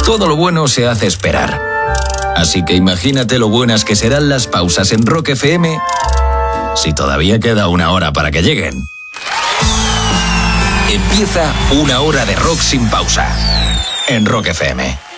todo lo bueno se hace esperar. Así que imagínate lo buenas que serán las pausas en Rock FM si todavía queda una hora para que lleguen. Empieza una hora de rock sin pausa en Rock FM.